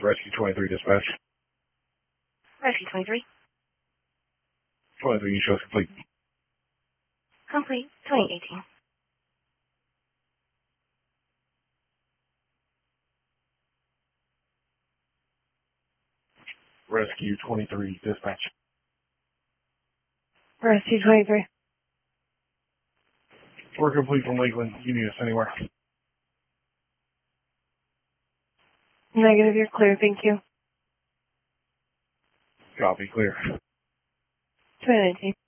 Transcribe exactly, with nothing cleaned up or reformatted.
Rescue twenty-three dispatch. Rescue twenty-three. twenty-three, you show complete. Complete. twenty eighteen. Rescue twenty-three dispatch. Rescue twenty-three. We're complete from Lakeland. You need us anywhere? Negative, you're clear, thank you. Copy, clear. twenty nineteen.